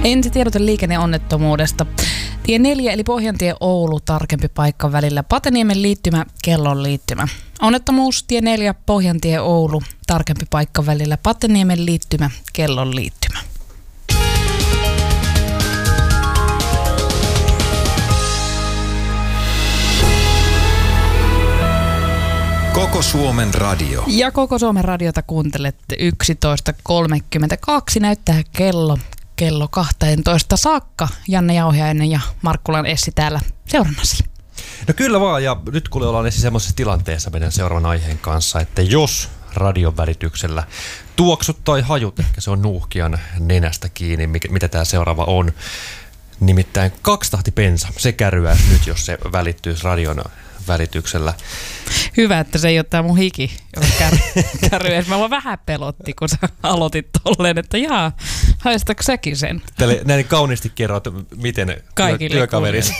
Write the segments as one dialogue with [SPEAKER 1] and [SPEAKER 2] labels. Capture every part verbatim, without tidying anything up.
[SPEAKER 1] Ensi tiedote liikenneonnettomuudesta. Tie neljä eli Pohjantie Oulu tarkempi paikka välillä Pateniemen liittymä Kellon liittymä. Onnettomuus tie neljä Pohjantie Oulu tarkempi paikka välillä Pateniemen liittymä Kellon liittymä.
[SPEAKER 2] Koko Suomen radio.
[SPEAKER 1] Ja koko Suomen radiota kuuntelette yksitoista kolmekymmentäkaksi näyttää kello. Kello kaksitoista saakka. Janne Jauhiainen ja Markkulan Essi täällä seurannasi.
[SPEAKER 3] No kyllä vaan, ja nyt kuule ollaan Essi semmoisessa tilanteessa meidän seuraavan aiheen kanssa, että jos radion välityksellä tuoksut tai hajut, ehkä se on nuuhkijan nenästä kiinni, mitä tämä seuraava on. Nimittäin kaksitahtipensa, se kärryää nyt, jos se välittyisi radion välityksellä.
[SPEAKER 1] Hyvä, että se ei ole tämä mun hiki, joka kärryää. Mä vaan vähän pelotti, kun sä aloitit tolleen, että jaa, haistako säkin sen?
[SPEAKER 3] Tälle näin kauniisti kerrot, miten
[SPEAKER 1] kaikille
[SPEAKER 3] työkaverisi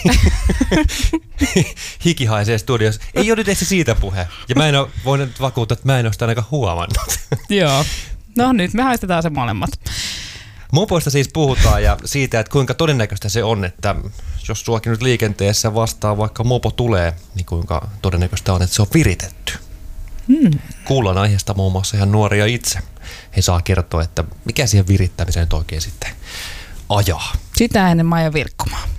[SPEAKER 3] hiki haisee studiossa. Ei ole nyt edes siitä puhe. Ja mä en ole voinut vakuuttaa, että mä en ole sitä ainakaan huomannut.
[SPEAKER 1] Joo. No nyt me haistetaan se molemmat.
[SPEAKER 3] Mopoista siis puhutaan ja siitä, että kuinka todennäköistä se on, että jos suakin nyt liikenteessä vastaan vaikka mopo tulee, niin kuinka todennäköistä on, että se on viritetty. Hmm. Kuullaan aiheesta muun muassa ihan nuoria itse. He saa kertoa, että mikä siihen virittämiseen nyt oikein sitten ajaa.
[SPEAKER 1] Sitä ennen Maija Virkkumaa.